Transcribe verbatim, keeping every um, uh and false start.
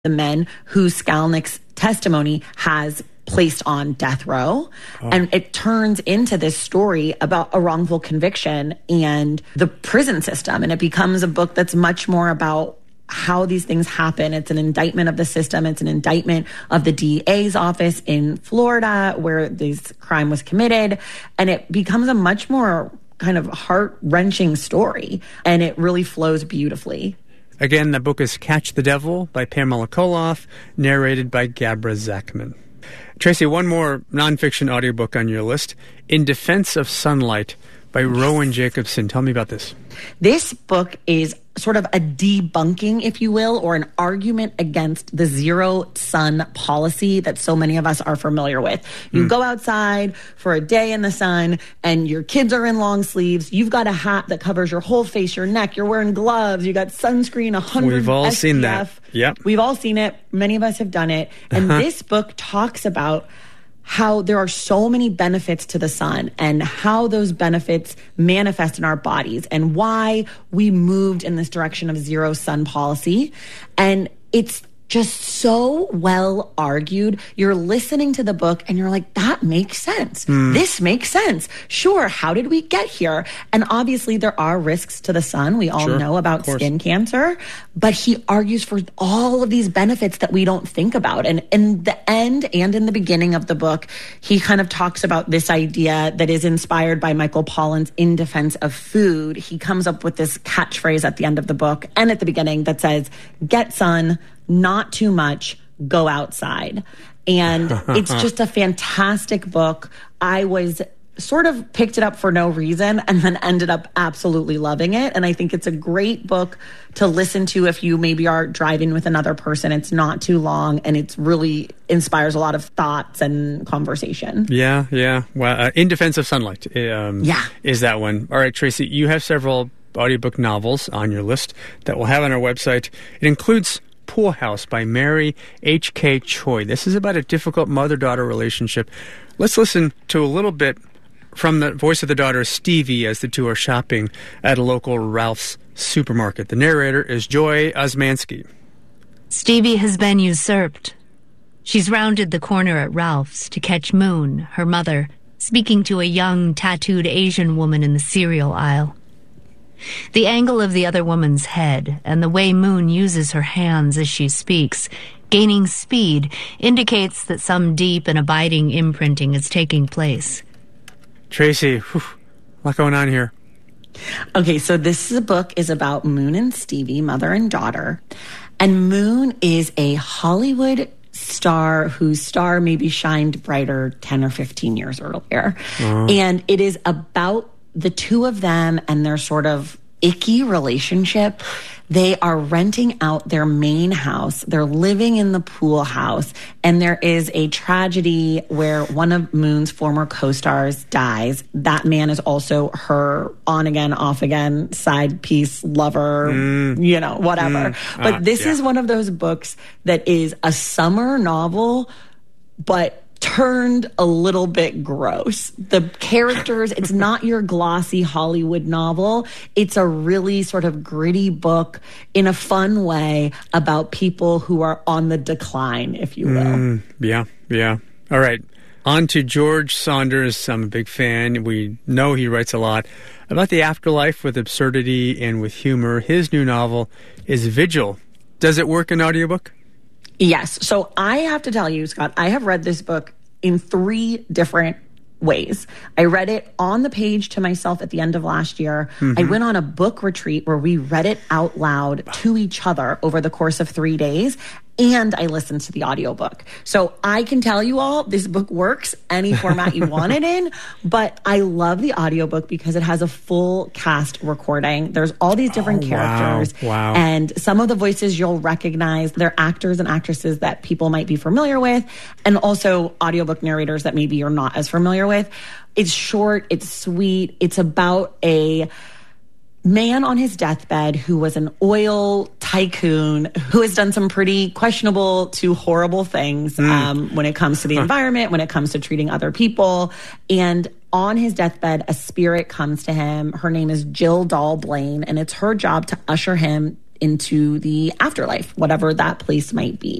the men who Skalnik's testimony has placed on death row. Oh. And it turns into this story about a wrongful conviction and the prison system. And it becomes a book that's much more about how these things happen. It's an indictment of the system. It's an indictment of the D A's office in Florida where this crime was committed. And it becomes a much more kind of heart-wrenching story. And it really flows beautifully. Again, the book is Catch the Devil by Pamela Koloff, narrated by Gabra Zachman. Tracy, one more nonfiction audiobook on your list, In Defense of Sunlight by Rowan Jacobson. Tell me about this. This book is sort of a debunking, if you will, or an argument against the zero sun policy that so many of us are familiar with. You mm. go outside for a day in the sun and your kids are in long sleeves. You've got a hat that covers your whole face, your neck. You're wearing gloves. You got sunscreen, one hundred We've all S P F. Seen that. Yep. We've all seen it. Many of us have done it. And uh-huh. this book talks about how there are so many benefits to the sun and how those benefits manifest in our bodies and why we moved in this direction of zero sun policy. And it's just so well argued. You're listening to the book and you're like, that makes sense. Mm. This makes sense. Sure, how did we get here? And obviously there are risks to the sun. We all sure, know about skin cancer. But he argues for all of these benefits that we don't think about. And in the end and in the beginning of the book, he kind of talks about this idea that is inspired by Michael Pollan's In Defense of Food. He comes up with this catchphrase at the end of the book and at the beginning that says, get sun, not too much, go outside. And it's just a fantastic book. I was sort of picked it up for no reason and then ended up absolutely loving it. And I think it's a great book to listen to if you maybe are driving with another person. It's not too long and it's really inspires a lot of thoughts and conversation. Yeah, yeah. Well, uh, In Defense of Sunlight um, yeah. is that one. All right, Tracy, you have several audiobook novels on your list that we'll have on our website. It includes Pool House by Mary H K. Choi. This is about a difficult mother-daughter relationship. Let's listen to a little bit from the voice of the daughter, Stevie, as the two are shopping at a local Ralph's supermarket. The narrator is Joy Osmansky. Stevie has been usurped. She's rounded the corner at Ralph's to catch Moon, her mother, speaking to a young, tattooed Asian woman in the cereal aisle. The angle of the other woman's head and the way Moon uses her hands as she speaks, gaining speed, indicates that some deep and abiding imprinting is taking place. Tracy, whew, a lot going on here. Okay, so this is a book is about Moon and Stevie, mother and daughter. And Moon is a Hollywood star whose star maybe shined brighter ten or fifteen years earlier. Uh-huh. And it is about the two of them and their sort of icky relationship. They are renting out their main house. They're living in the pool house. And there is a tragedy where one of Moon's former co-stars dies. That man is also her on-again, off-again side piece lover, mm. you know, whatever. Mm. But uh, this yeah. is one of those books that is a summer novel, but turned a little bit gross. The characters, it's not your glossy Hollywood novel. It's a really sort of gritty book in a fun way about people who are on the decline, if you will. Mm, yeah, yeah. All right. On to George Saunders. I'm a big fan. We know he writes a lot about the afterlife with absurdity and with humor. His new novel is Vigil. Does it work in audiobook? Yes. So I have to tell you, Scott, I have read this book in three different ways. I read it on the page to myself at the end of last year. Mm-hmm. I went on a book retreat where we read it out loud to each other over the course of three days. And I listened to the audiobook. So I can tell you all, this book works any format you want it in. But I love the audiobook because it has a full cast recording. There's all these different oh, characters. Wow, wow. And some of the voices you'll recognize. They're actors and actresses that people might be familiar with. And also audiobook narrators that maybe you're not as familiar with. It's short. It's sweet. It's about a man on his deathbed who was an oil tycoon who has done some pretty questionable to horrible things mm. um, when it comes to the environment, when it comes to treating other people. And on his deathbed, a spirit comes to him. Her name is Jill Dahl Blaine, and it's her job to usher him into the afterlife, whatever that place might be.